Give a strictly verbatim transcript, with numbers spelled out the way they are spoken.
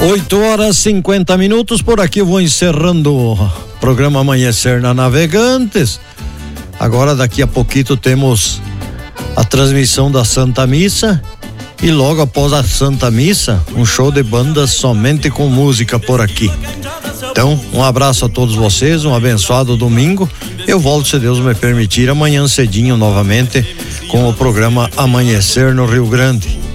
oito horas e cinquenta minutos, por aqui eu vou encerrando o programa Amanhecer na Navegantes. Agora daqui a pouquinho temos a transmissão da Santa Missa e logo após a Santa Missa, um show de banda somente com música por aqui. Então, um abraço a todos vocês, um abençoado domingo. Eu volto, se Deus me permitir, amanhã cedinho novamente com o programa Amanhecer no Rio Grande.